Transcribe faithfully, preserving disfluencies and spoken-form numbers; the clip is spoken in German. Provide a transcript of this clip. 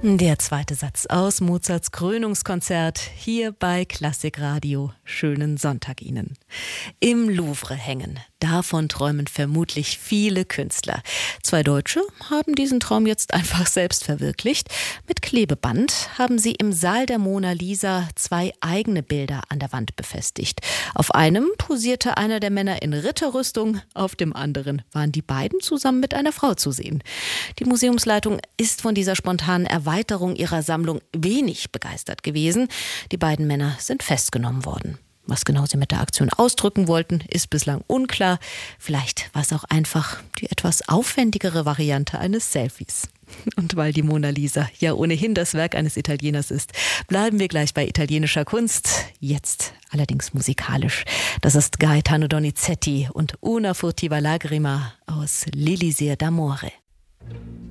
Der zweite Satz aus Mozarts Krönungskonzert hier bei Klassikradio. Schönen Sonntag Ihnen. Im Louvre hängen. Davon träumen vermutlich viele Künstler. Zwei Deutsche haben diesen Traum jetzt einfach selbst verwirklicht. Mit Klebeband haben sie im Saal der Mona Lisa zwei eigene Bilder an der Wand befestigt. Auf einem posierte einer der Männer in Ritterrüstung, auf dem anderen waren die beiden zusammen mit einer Frau zu sehen. Die Museumsleitung ist von dieser spontanen Erweiterung ihrer Sammlung wenig begeistert gewesen. Die beiden Männer sind festgenommen worden. Was genau sie mit der Aktion ausdrücken wollten, ist bislang unklar. Vielleicht war es auch einfach die etwas aufwendigere Variante eines Selfies. Und weil die Mona Lisa ja ohnehin das Werk eines Italieners ist, bleiben wir gleich bei italienischer Kunst. Jetzt allerdings musikalisch. Das ist Gaetano Donizetti und Una furtiva lagrima aus L'Elisir d'amore.